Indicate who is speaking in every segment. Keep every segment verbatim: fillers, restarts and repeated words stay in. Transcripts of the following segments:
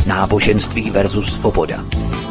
Speaker 1: Náboženství versus svoboda.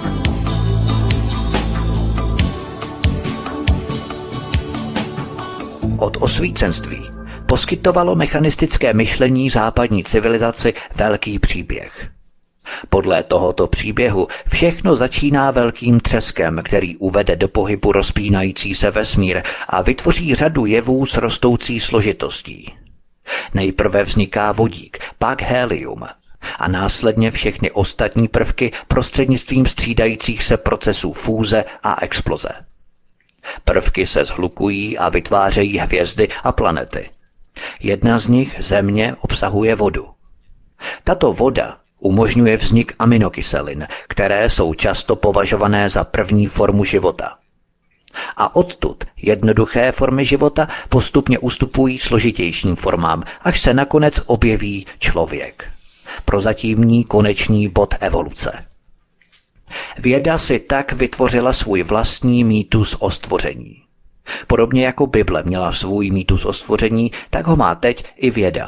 Speaker 1: Od osvícenství poskytovalo mechanistické myšlení západní civilizaci velký příběh. Podle tohoto příběhu všechno začíná velkým třeskem, který uvede do pohybu rozpínající se vesmír a vytvoří řadu jevů s rostoucí složitostí. Nejprve vzniká vodík, pak helium a následně všechny ostatní prvky prostřednictvím střídajících se procesů fúze a exploze. Prvky se shlukují a vytvářejí hvězdy a planety. Jedna z nich, Země, obsahuje vodu. Tato voda umožňuje vznik aminokyselin, které jsou často považované za první formu života. A odtud jednoduché formy života postupně ustupují složitějším formám, až se nakonec objeví člověk. Prozatímní konečný bod evoluce. Věda si tak vytvořila svůj vlastní mýtus o stvoření. Podobně jako Bible měla svůj mýtus o stvoření, tak ho má teď i věda.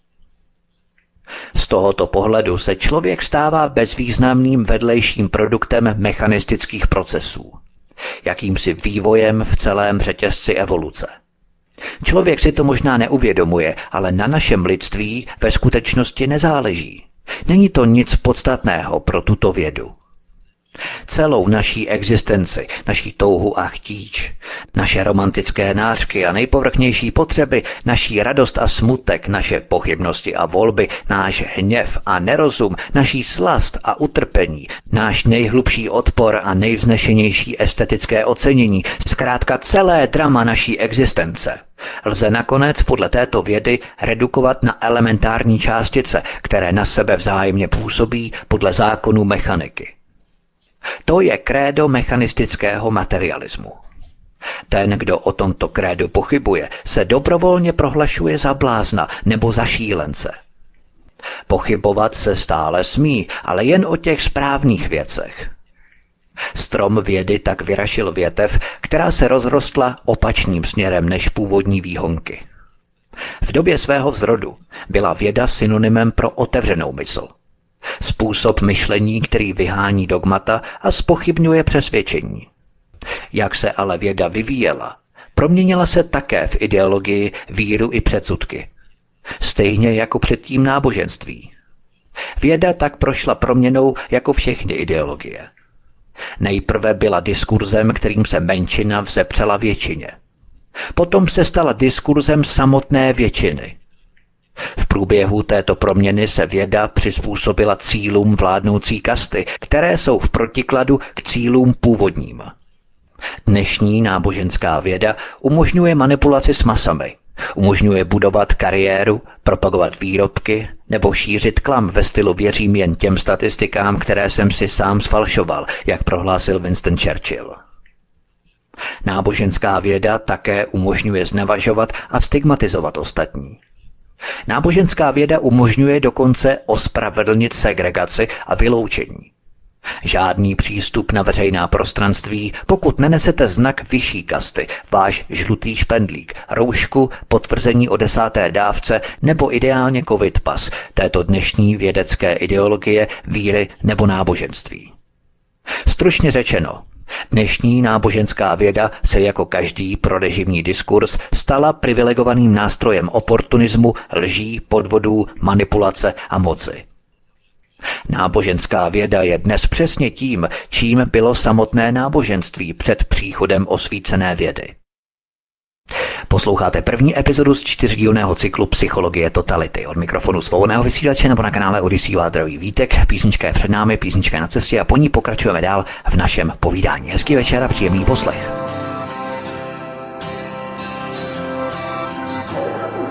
Speaker 1: Z tohoto pohledu se člověk stává bezvýznamným vedlejším produktem mechanistických procesů, jakýmsi vývojem v celém řetězci evoluce. Člověk si to možná neuvědomuje, ale na našem lidství ve skutečnosti nezáleží. Není to nic podstatného pro tuto vědu. Celou naší existenci, naší touhu a chtíč, naše romantické nářky a nejpovrchnější potřeby, naší radost a smutek, naše pochybnosti a volby, náš hněv a nerozum, naší slast a utrpení, náš nejhlubší odpor a nejvznešenější estetické ocenění, zkrátka celé drama naší existence, lze nakonec podle této vědy redukovat na elementární částice, které na sebe vzájemně působí podle zákonů mechaniky. To je krédo mechanistického materialismu. Ten, kdo o tomto krédu pochybuje, se dobrovolně prohlašuje za blázna nebo za šílence. Pochybovat se stále smí, ale jen o těch správných věcech. Strom vědy tak vyrašil větev, která se rozrostla opačným směrem než původní výhonky. V době svého vzrodu byla věda synonymem pro otevřenou mysl. Způsob myšlení, který vyhání dogmata a zpochybňuje přesvědčení. Jak se ale věda vyvíjela, proměnila se také v ideologii, víru i předsudky. Stejně jako předtím náboženství. Věda tak prošla proměnou jako všechny ideologie. Nejprve byla diskurzem, kterým se menšina vzepřela většině. Potom se stala diskurzem samotné většiny. V průběhu této proměny se věda přizpůsobila cílům vládnoucí kasty, které jsou v protikladu k cílům původním. Dnešní náboženská věda umožňuje manipulaci s masami, umožňuje budovat kariéru, propagovat výrobky nebo šířit klam ve stylu věřím jen těm statistikám, které jsem si sám sfalšoval, jak prohlásil Winston Churchill. Náboženská věda také umožňuje znevažovat a stigmatizovat ostatní. Náboženská věda umožňuje dokonce ospravedlnit segregaci a vyloučení. Žádný přístup na veřejná prostranství, pokud nenesete znak vyšší kasty, váš žlutý špendlík, roušku, potvrzení o desáté dávce nebo ideálně covid pas této dnešní vědecké ideologie, víry nebo náboženství. Stručně řečeno, dnešní náboženská věda se jako každý prorežimní diskurs stala privilegovaným nástrojem oportunismu, lží, podvodů, manipulace a moci. Náboženská věda je dnes přesně tím, čím bylo samotné náboženství před příchodem osvícené vědy. Posloucháte první epizodu z čtyřdílného cyklu Psychologie totality. Od mikrofonu svobodného vysílače nebo na kanále Odyssey vás zdraví Vítek. Písnička je před námi, písnička je na cestě a po ní pokračujeme dál v našem povídání. Hezký večer a příjemný poslech.